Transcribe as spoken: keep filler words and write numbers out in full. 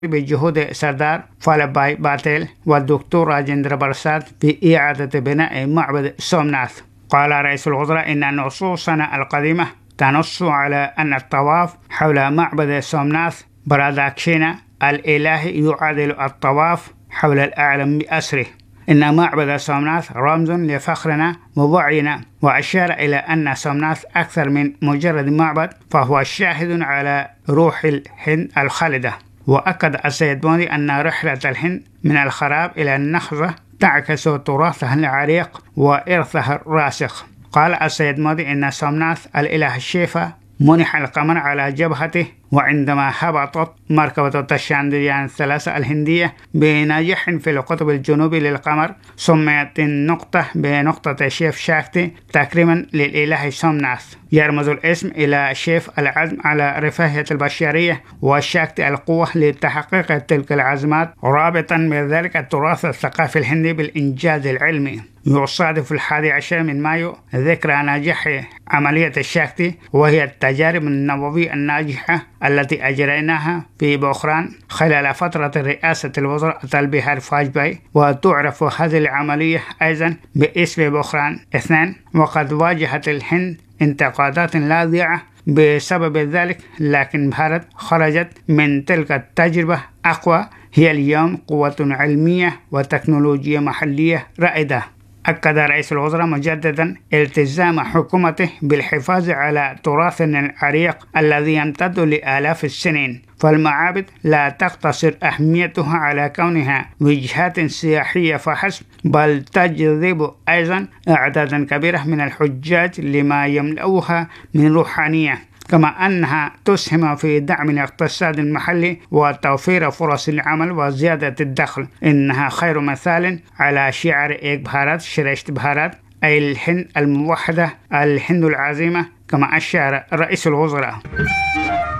بجهود سردار فالباي باتيل والدكتور راجندر برساد في إعادة بناء معبد سومناث. قال رئيس الوزراء إن نصوصنا القديمة تنص على أن الطواف حول معبد سومناث براداكشينا الإلهي يعادل الطواف حول العالم بأسره. إن معبد سومناث رمز لفخرنا ووعينا، وأشار إلى أن سومناث أكثر من مجرد معبد، فهو شاهد على روح الهند الخالدة. وأكد السيد مودي أن رحلة الهند من الخراب إلى النهضة تعكس تراثها العريق وإرثها الراسخ. قال السيد مودي إن سومناث الإله الشيفا منح القمر على جبهته، وعندما هبطت مركبة تشاندريان الثلاثة الهندية بنجاح في القطب الجنوبي للقمر، سميت النقطة بنقطة شيف شاكتي تكريما للإله سومناث. يرمز الاسم إلى شيف العزم على رفاهية البشرية، وشاكتي القوة لتحقيق تلك العزمات، رابطا بذلك التراث الثقافي الهندي بالإنجاز العلمي. يصادف الحادي عشر من مايو ذكرى نجاح عملية الشاكتي، وهي التجارب النووية الناجحة التي أجريناها في بوخران خلال فترة رئاسة الوزراء أتل بيهاري فاجباي. وتعرف هذه العملية أيضا باسم بوخران اثنين، وقد واجهت الهند انتقادات لاذعة بسبب ذلك، لكن بھارت خرجت من تلك التجربة أقوى. هي اليوم قوة علمية وتكنولوجيا محلية رائدة. أكد رئيس الوزراء مجددا التزام حكومته بالحفاظ على تراثنا العريق الذي يمتد لآلاف السنين، فالمعابد لا تقتصر أهميتها على كونها وجهات سياحية فحسب، بل تجذب أيضا أعدادا كبيرة من الحجاج لما يملؤها من روحانية، كما أنها تسهم في دعم الاقتصاد المحلي وتوفير فرص العمل وزيادة الدخل. إنها خير مثال على شعار إيك بھارت شريشت بھارت، أي الهند الموحدة، الهند العظيمة، كما أشار رئيس الوزراء.